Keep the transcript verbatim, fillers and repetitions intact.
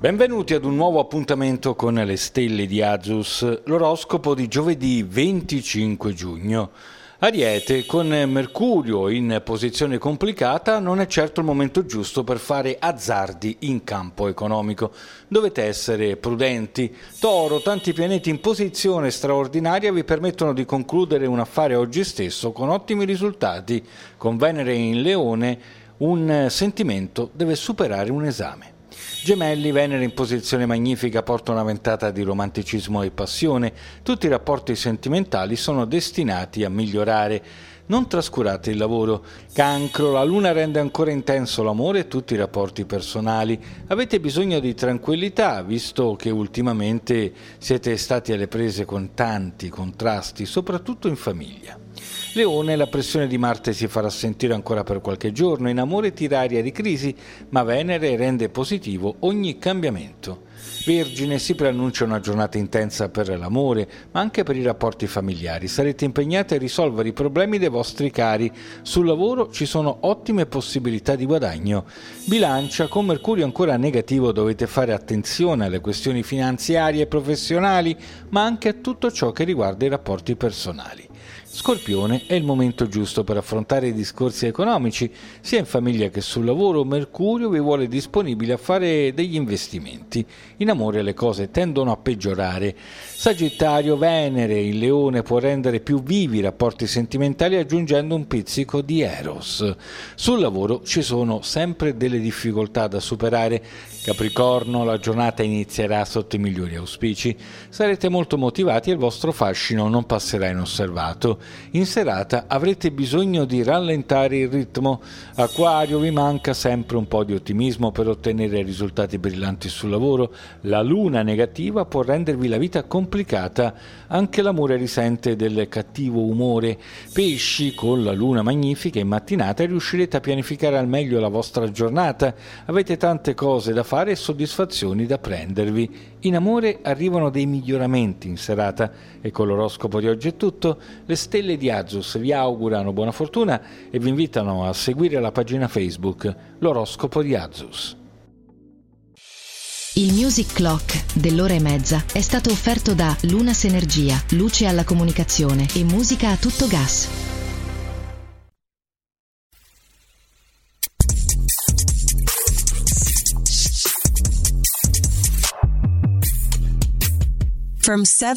Benvenuti ad un nuovo appuntamento con le stelle di Azus, l'oroscopo di giovedì venticinque giugno. Ariete, con Mercurio in posizione complicata, non è certo il momento giusto per fare azzardi in campo economico. Dovete essere prudenti. Toro, tanti pianeti in posizione straordinaria vi permettono di concludere un affare oggi stesso con ottimi risultati. Con Venere in Leone, un sentimento deve superare un esame. Gemelli, Venere in posizione magnifica porta una ventata di romanticismo e passione. Tutti i rapporti sentimentali sono destinati a migliorare. Non trascurate il lavoro. Cancro, la luna rende ancora intenso l'amore e tutti i rapporti personali. Avete bisogno di tranquillità, visto che ultimamente siete stati alle prese con tanti contrasti, soprattutto in famiglia. Leone, la pressione di Marte si farà sentire ancora per qualche giorno. In amore tira aria di crisi, ma Venere rende positivo ogni cambiamento. Vergine, si preannuncia una giornata intensa per l'amore, ma anche per i rapporti familiari. Sarete impegnati a risolvere i problemi dei vostri cari. Sul lavoro ci sono ottime possibilità di guadagno. Bilancia, con Mercurio ancora negativo dovete fare attenzione alle questioni finanziarie e professionali, ma anche a tutto ciò che riguarda i rapporti personali. Scorpione, è il momento giusto per affrontare i discorsi economici, sia in famiglia che sul lavoro. Mercurio vi vuole disponibili a fare degli investimenti. In amore le cose tendono a peggiorare. Sagittario, Venere in Leone può rendere più vivi i rapporti sentimentali aggiungendo un pizzico di Eros. Sul lavoro ci sono sempre delle difficoltà da superare. Capricorno, la giornata inizierà sotto i migliori auspici. Sarete molto motivati e il vostro fascino non passerà inosservato. In serata avrete bisogno di rallentare il ritmo. Acquario, vi manca sempre un po' di ottimismo per ottenere risultati brillanti sul lavoro. La luna negativa può rendervi la vita complicata. Anche l'amore risente del cattivo umore. Pesci, con la luna magnifica in mattinata riuscirete a pianificare al meglio la vostra giornata. Avete tante cose da fare e soddisfazioni da prendervi. In amore arrivano dei miglioramenti in serata. E con l'oroscopo di oggi è tutto. Le stelle di Azus vi augurano buona fortuna e vi invitano a seguire la pagina Facebook L'oroscopo di Azus. Il Music Clock dell'ora e mezza è stato offerto da Lunas Energia, luce alla comunicazione e musica a tutto gas. From seven